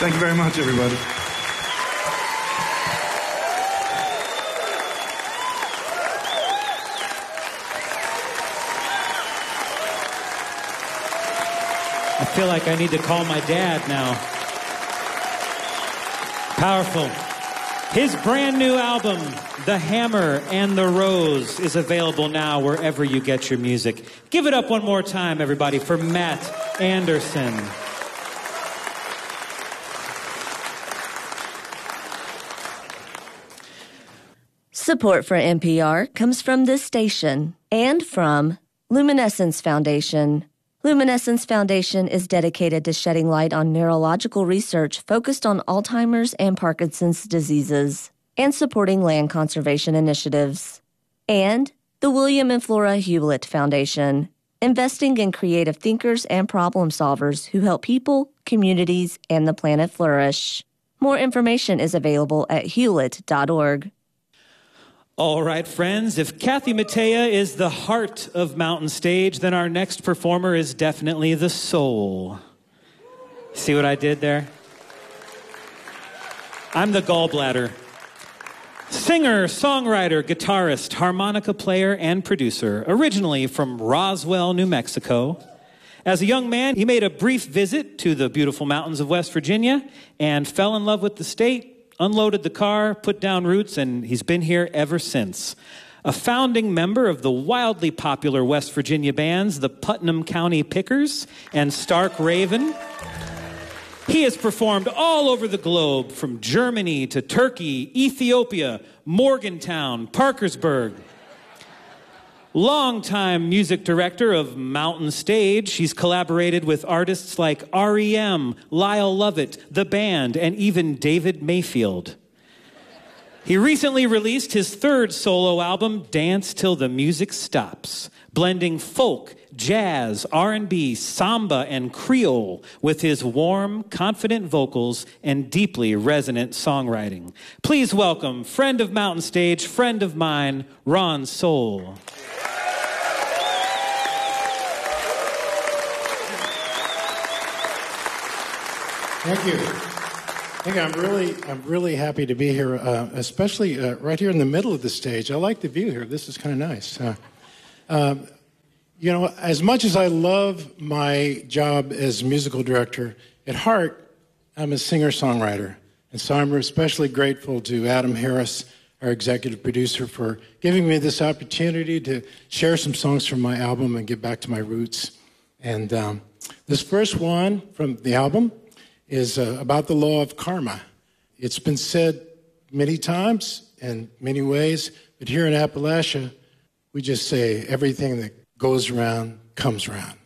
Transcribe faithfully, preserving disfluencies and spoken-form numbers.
Thank you very much, everybody. I feel like I need to call my dad now. Powerful. His brand new album, The Hammer and the Rose, is available now wherever you get your music. Give it up one more time, everybody, for Matt Anderson. Support for N P R comes from this station and from Luminescence Foundation. Luminescence Foundation is dedicated to shedding light on neurological research focused on Alzheimer's and Parkinson's diseases and supporting land conservation initiatives. And the William and Flora Hewlett Foundation, investing in creative thinkers and problem solvers who help people, communities, and the planet flourish. More information is available at hewlett dot org. All right, friends, if Kathy Mattea is the heart of Mountain Stage, then our next performer is definitely the soul. See what I did there? I'm the gallbladder. Singer, songwriter, guitarist, harmonica player, and producer, originally from Roswell, New Mexico. As a young man, he made a brief visit to the beautiful mountains of West Virginia and fell in love with the state, unloaded the car, put down roots, and he's been here ever since. A founding member of the wildly popular West Virginia bands, the Putnam County Pickers and Stark Raven. He has performed all over the globe, from Germany to Turkey, Ethiopia, Morgantown, Parkersburg. Longtime music director of Mountain Stage, he's collaborated with artists like R E M, Lyle Lovett, The Band, and even David Mayfield. He recently released his third solo album, Dance Till the Music Stops, blending folk, jazz, R and B, samba, and Creole with his warm, confident vocals and deeply resonant songwriting. Please welcome friend of Mountain Stage, friend of mine, Ron Soul. Thank you. Thank you. I'm really, I'm really happy to be here, uh, especially uh, right here in the middle of the stage. I like the view here. This is kind of nice. Uh, uh, you know, as much as I love my job as musical director, at heart, I'm a singer-songwriter. And so I'm especially grateful to Adam Harris, our executive producer, for giving me this opportunity to share some songs from my album and get back to my roots. And um, this first one from the album is uh, about the law of karma. It's been said many times in many ways, but here in Appalachia, we just say everything that goes around comes around.